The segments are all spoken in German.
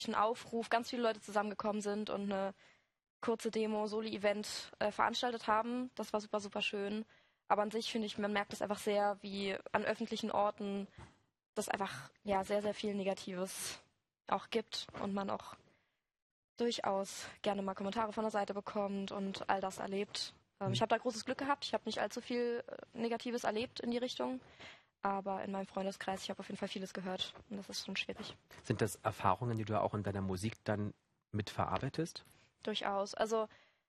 Aufruf ganz viele Leute zusammengekommen sind und eine kurze Demo, Soli-Event veranstaltet haben. Das war super, super schön. Aber an sich finde ich, man merkt es einfach sehr, wie an öffentlichen Orten das einfach ja sehr, sehr viel Negatives auch gibt und man auch durchaus gerne mal Kommentare von der Seite bekommt und all das erlebt. Ich habe da großes Glück gehabt. Ich habe nicht allzu viel Negatives erlebt in die Richtung. Aber in meinem Freundeskreis, ich habe auf jeden Fall vieles gehört. Und das ist schon schwierig. Sind das Erfahrungen, die du auch in deiner Musik dann mitverarbeitest? Durchaus. Also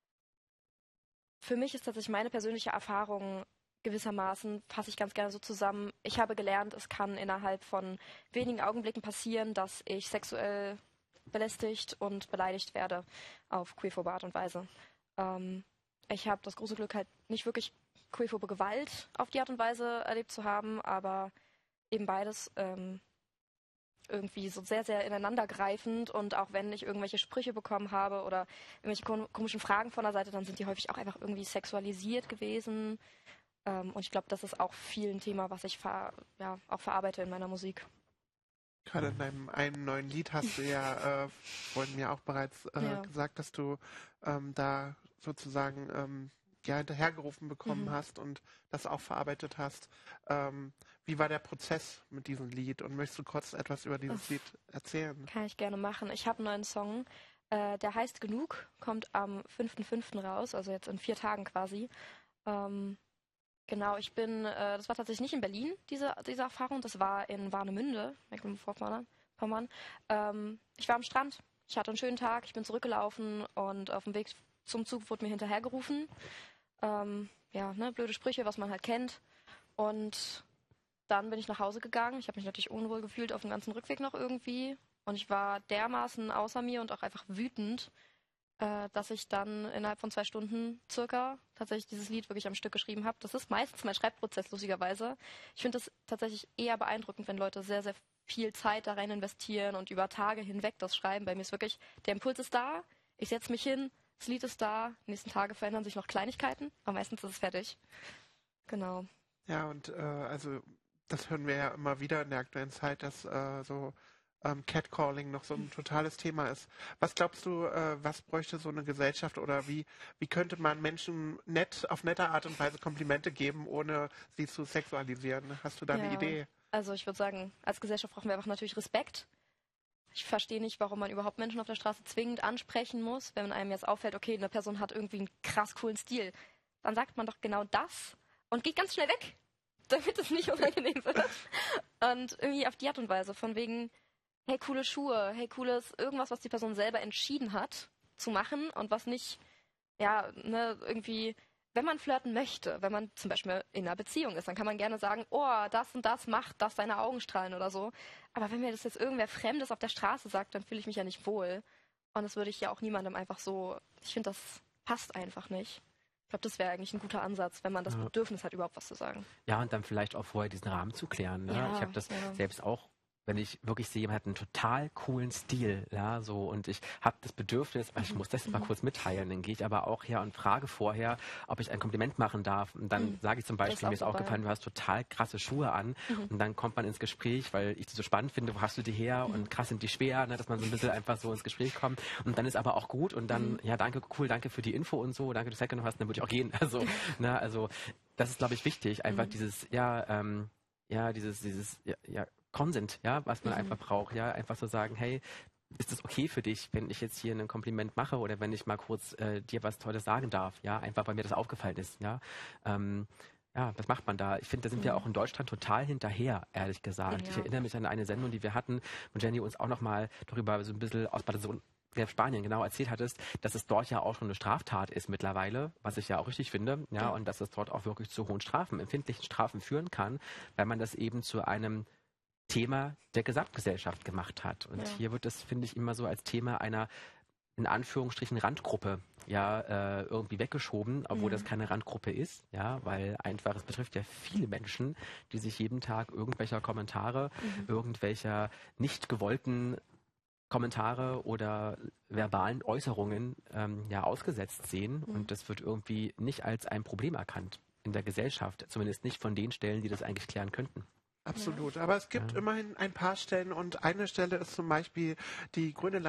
für mich ist tatsächlich meine persönliche Erfahrung gewissermaßen, fasse ich ganz gerne so zusammen. Ich habe gelernt, es kann innerhalb von wenigen Augenblicken passieren, dass ich sexuell belästigt und beleidigt werde auf queerphobe Art und Weise. Ich habe das große Glück, halt nicht wirklich queerphobe Gewalt auf die Art und Weise erlebt zu haben, aber eben beides irgendwie so sehr, sehr ineinandergreifend. Und auch wenn ich irgendwelche Sprüche bekommen habe oder irgendwelche komischen Fragen von der Seite, dann sind die häufig auch einfach irgendwie sexualisiert gewesen. Und ich glaube, das ist auch viel ein Thema, was ich auch verarbeite in meiner Musik. Gerade in deinem einen neuen Lied hast du ja vorhin mir auch bereits gesagt, dass du da sozusagen hinterhergerufen bekommen hast und das auch verarbeitet hast. Wie war der Prozess mit diesem Lied und möchtest du kurz etwas über dieses Lied erzählen? Kann ich gerne machen. Ich habe einen neuen Song, der heißt Genug, kommt am 5.5. raus, also jetzt in 4 Tagen quasi. Genau, das war tatsächlich nicht in Berlin, diese Erfahrung, das war in Warnemünde, Mecklenburg-Vorpommern. Ich war am Strand, ich hatte einen schönen Tag, ich bin zurückgelaufen und auf dem Weg zum Zug wurde mir hinterhergerufen. Blöde Sprüche, was man halt kennt. Und dann bin ich nach Hause gegangen. Ich habe mich natürlich unwohl gefühlt auf dem ganzen Rückweg noch irgendwie. Und ich war dermaßen außer mir und auch einfach wütend, dass ich dann innerhalb von 2 Stunden circa tatsächlich dieses Lied wirklich am Stück geschrieben habe. Das ist meistens mein Schreibprozess, lustigerweise. Ich finde es tatsächlich eher beeindruckend, wenn Leute sehr, sehr viel Zeit da rein investieren und über Tage hinweg das schreiben. Bei mir ist wirklich, der Impuls ist da, ich setze mich hin, das Lied ist da, die nächsten Tage verändern sich noch Kleinigkeiten, aber meistens ist es fertig. Genau. Ja, und also das hören wir ja immer wieder in der aktuellen Zeit, dass Catcalling noch so ein totales Thema ist. Was glaubst du, was bräuchte so eine Gesellschaft oder wie könnte man Menschen auf nette Art und Weise Komplimente geben, ohne sie zu sexualisieren? Hast du da eine Idee? Also ich würde sagen, als Gesellschaft brauchen wir einfach natürlich Respekt. Ich verstehe nicht, warum man überhaupt Menschen auf der Straße zwingend ansprechen muss, wenn einem jetzt auffällt, okay, eine Person hat irgendwie einen krass coolen Stil. Dann sagt man doch genau das und geht ganz schnell weg, damit es nicht unangenehm wird. Und irgendwie auf die Art und Weise, von wegen, hey, coole Schuhe, hey, cooles irgendwas, was die Person selber entschieden hat zu machen und was nicht, irgendwie, wenn man flirten möchte, wenn man zum Beispiel in einer Beziehung ist, dann kann man gerne sagen, oh, das und das macht, dass deine Augen strahlen oder so. Aber wenn mir das jetzt irgendwer Fremdes auf der Straße sagt, dann fühle ich mich ja nicht wohl. Und das würde ich ja auch niemandem einfach so, ich finde, das passt einfach nicht. Ich glaube, das wäre eigentlich ein guter Ansatz, wenn man das Bedürfnis hat, überhaupt was zu sagen. Ja, und dann vielleicht auch vorher diesen Rahmen zu klären. Ne? Ja, ich habe das selbst auch, wenn ich wirklich sehe, jemand hat einen total coolen Stil, ja, so, und ich habe das Bedürfnis, ich muss das jetzt mal kurz mitteilen, dann gehe ich aber auch her und frage vorher, ob ich ein Kompliment machen darf. Und dann sage ich zum Beispiel, mir ist aufgefallen, du hast total krasse Schuhe an. Und dann kommt man ins Gespräch, weil ich die so spannend finde, wo hast du die her? Und krass sind die schwer, ne, dass man so ein bisschen einfach so ins Gespräch kommt. Und dann ist aber auch gut und dann, ja, danke, cool, danke für die Info und so, danke, dass du Zeit hast, dann würde ich auch gehen. Also, das ist, glaube ich, wichtig, einfach dieses, Consent, ja, was man einfach braucht, ja, einfach so sagen, hey, ist es okay für dich, wenn ich jetzt hier ein Kompliment mache oder wenn ich mal kurz dir was Tolles sagen darf, ja, einfach weil mir das aufgefallen ist, ja. Was macht man da? Ich finde, da sind wir auch in Deutschland total hinterher, ehrlich gesagt. Ja. Ich erinnere mich an eine Sendung, die wir hatten, wo Jenny uns auch nochmal darüber so ein bisschen aus Spanien genau erzählt hattest, dass es dort ja auch schon eine Straftat ist mittlerweile, was ich ja auch richtig finde, ja, und dass es dort auch wirklich zu hohen Strafen, empfindlichen Strafen führen kann, weil man das eben zu einem Thema der Gesamtgesellschaft gemacht hat. Und hier wird das, finde ich, immer so als Thema einer, in Anführungsstrichen, Randgruppe irgendwie weggeschoben, obwohl das keine Randgruppe ist, ja, weil einfach, es betrifft ja viele Menschen, die sich jeden Tag irgendwelcher Kommentare, irgendwelcher nicht gewollten Kommentare oder verbalen Äußerungen ausgesetzt sehen. Und das wird irgendwie nicht als ein Problem erkannt in der Gesellschaft, zumindest nicht von den Stellen, die das eigentlich klären könnten. Absolut, aber es gibt immerhin ein paar Stellen und eine Stelle ist zum Beispiel die Grüne